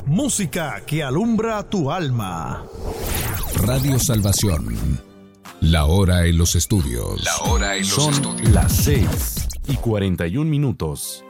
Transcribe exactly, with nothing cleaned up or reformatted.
Música que alumbra tu alma. Radio Salvación. La hora en los estudios. La hora en los Son estudios. las seis y cuarenta y un minutos.